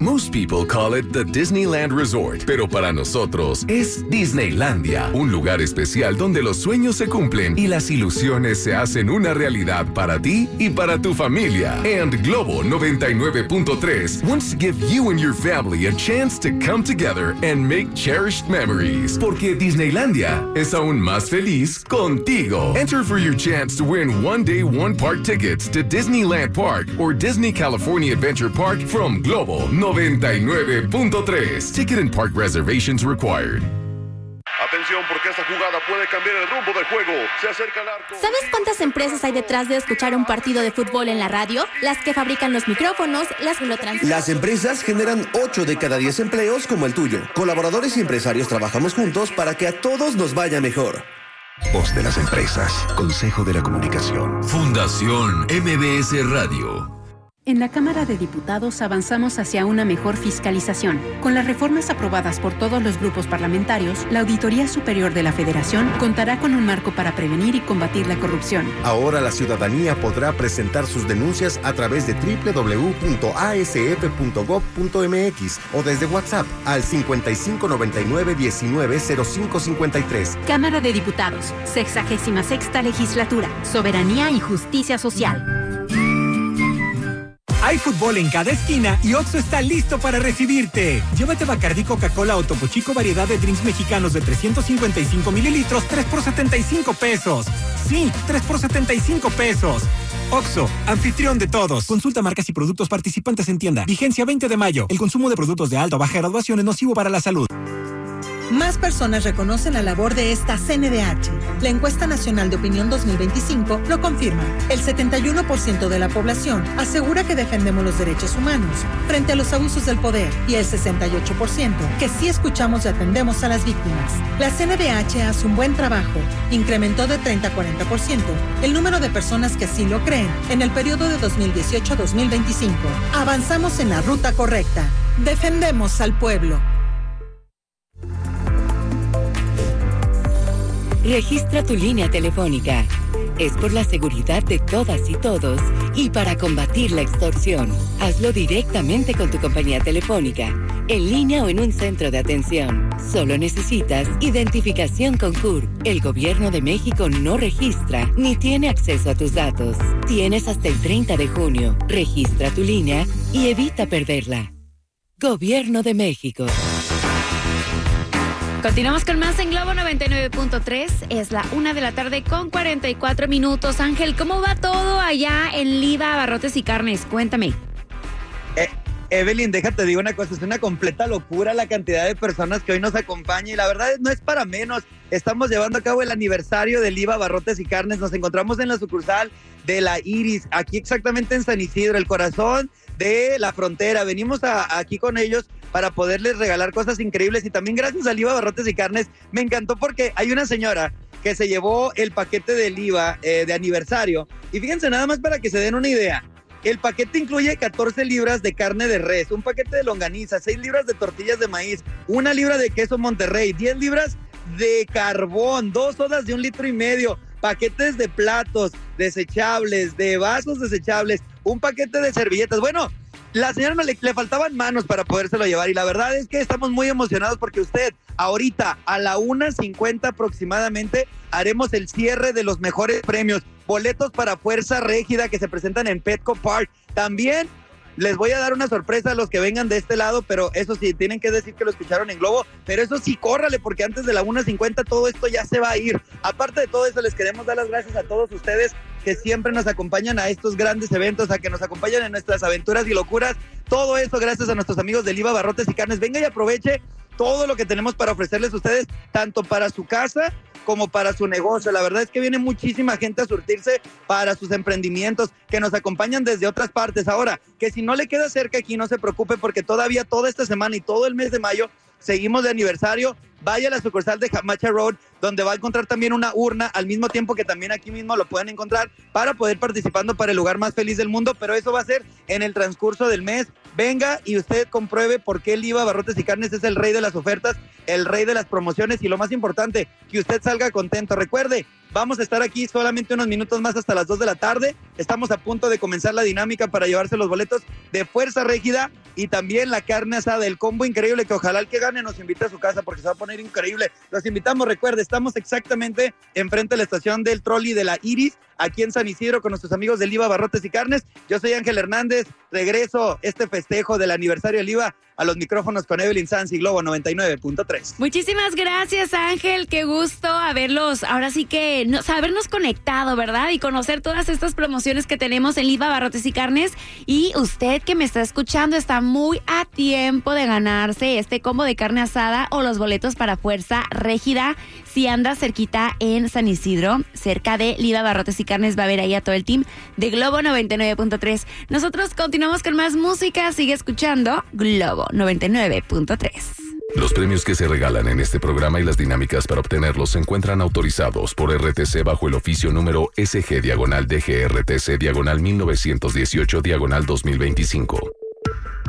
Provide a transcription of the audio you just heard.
Most people call it the Disneyland Resort, pero para nosotros es Disneylandia, un lugar especial donde los sueños se cumplen y las ilusiones se hacen una realidad para ti y para tu familia. And Globo 99.3 wants to give you and your family a chance to come together and make cherished memories. Porque Disneylandia es aún más feliz contigo. Enter for your chance to win one-day, one-park tickets to Disneyland Park or Disney California Adventure Park from Globo 99.3. Ticket and park reservations required. Atención, porque esta jugada puede cambiar el rumbo del juego. Se acerca al arco. ¿Sabes cuántas empresas hay detrás de escuchar un partido de fútbol en la radio? Las que fabrican los micrófonos, las que lo transmiten. Las empresas generan 8 de cada 10 empleos como el tuyo. Colaboradores y empresarios trabajamos juntos para que a todos nos vaya mejor. Voz de las empresas. Consejo de la Comunicación. Fundación MBS Radio. En la Cámara de Diputados avanzamos hacia una mejor fiscalización. Con las reformas aprobadas por todos los grupos parlamentarios, la Auditoría Superior de la Federación contará con un marco para prevenir y combatir la corrupción. Ahora la ciudadanía podrá presentar sus denuncias a través de www.asf.gov.mx o desde WhatsApp al 5599-190553. Cámara de Diputados, 66ª Legislatura, Soberanía y Justicia Social. Hay fútbol en cada esquina y Oxxo está listo para recibirte. Llévate Bacardí, Coca-Cola o Topo Chico variedad de drinks mexicanos de 355 mililitros, 3 por 75 pesos. Sí, 3 por 75 pesos. Oxxo, anfitrión de todos. Consulta marcas y productos participantes en tienda. Vigencia 20 de mayo. El consumo de productos de alta o baja graduación es nocivo para la salud. Más personas reconocen la labor de esta CNDH. La encuesta nacional de opinión 2025 lo confirma. El 71% de la población asegura que defendemos los derechos humanos frente a los abusos del poder y el 68% que sí escuchamos y atendemos a las víctimas. La CNDH hace un buen trabajo. Incrementó de 30 a 40% el número de personas que así lo creen en el periodo de 2018 a 2025. Avanzamos en la ruta correcta. Defendemos al pueblo. Registra tu línea telefónica. Es por la seguridad de todas y todos y para combatir la extorsión. Hazlo directamente con tu compañía telefónica, en línea o en un centro de atención. Solo necesitas identificación con CURP. El Gobierno de México no registra ni tiene acceso a tus datos. Tienes hasta el 30 de junio. Registra tu línea y evita perderla. Gobierno de México. Continuamos con más en Globo 99.3. Es la 1:44 p.m. Ángel, ¿cómo va todo allá en Liva, Abarrotes y Carnes? Cuéntame. Evelyn, déjate digo una cosa, es una completa locura la cantidad de personas que hoy nos acompañan y la verdad no es para menos. Estamos llevando a cabo el aniversario de Liva, Abarrotes y Carnes. Nos encontramos en la sucursal de la Iris, aquí exactamente en San Isidro, el corazón de la frontera. Venimos aquí con ellos para poderles regalar cosas increíbles y también gracias a Liva, Abarrotes y Carnes. Me encantó porque hay una señora que se llevó el paquete de Liva de aniversario y fíjense nada más para que se den una idea. El paquete incluye 14 libras de carne de res, un paquete de longaniza, 6 libras de tortillas de maíz, 1 libra de queso Monterrey, 10 libras de carbón, 2 sodas de 1,5 litros, paquetes de platos desechables, de vasos desechables, un paquete de servilletas. Bueno, la señora le faltaban manos para podérselo llevar y la verdad es que estamos muy emocionados porque usted ahorita a la 1:50 aproximadamente haremos el cierre de los mejores premios, boletos para Fuerza Régida que se presentan en Petco Park. También les voy a dar una sorpresa a los que vengan de este lado, pero eso sí, tienen que decir que lo escucharon en Globo, pero eso sí, córrale, porque antes de la 1:50 todo esto ya se va a ir. Aparte de todo eso, les queremos dar las gracias a todos ustedes que siempre nos acompañan a estos grandes eventos, a que nos acompañan en nuestras aventuras y locuras. Todo eso gracias a nuestros amigos de Liva, Abarrotes y Carnes. Venga y aproveche todo lo que tenemos para ofrecerles a ustedes, tanto para su casa como para su negocio. La verdad es que viene muchísima gente a surtirse para sus emprendimientos, que nos acompañan desde otras partes. Ahora, que si no le queda cerca aquí, no se preocupe, porque todavía toda esta semana y todo el mes de mayo seguimos de aniversario. Vaya a la sucursal de Hamacha Road, donde va a encontrar también una urna, al mismo tiempo que también aquí mismo lo pueden encontrar para poder participando para el lugar más feliz del mundo, pero eso va a ser en el transcurso del mes. Venga y usted compruebe por qué Liva, Abarrotes y Carnes es el rey de las ofertas, el rey de las promociones y lo más importante, que usted salga contento. Recuerde, vamos a estar aquí solamente unos minutos más hasta las 2 de la tarde. Estamos a punto de comenzar la dinámica para llevarse los boletos de Fuerza Régida y también la carne asada, el combo increíble que ojalá el que gane nos invite a su casa porque se va a poner increíble. Los invitamos, recuerde, estamos exactamente enfrente de la estación del trolley de la Iris, aquí en San Isidro con nuestros amigos del IVA Barrotes y Carnes. Yo soy Ángel Hernández, regreso este festejo del aniversario del IVA a los micrófonos con Evelyn Sanz y Globo 99.3. Muchísimas gracias, Ángel, qué gusto haberlos, ahora sí que habernos conectado, ¿verdad? Y conocer todas estas promociones que tenemos en IVA Barrotes y Carnes. Y usted que me está escuchando está muy a tiempo de ganarse este combo de carne asada o los boletos para Fuerza Régida. Si anda cerquita en San Isidro, cerca de IVA Barrotes y Carnes, va a ver ahí a todo el team de Globo 99.3. Nosotros continuamos con más música, sigue escuchando Globo 99.3. Los premios que se regalan en este programa y las dinámicas para obtenerlos se encuentran autorizados por RTC bajo el oficio número SG-DGRTC-1918-2025.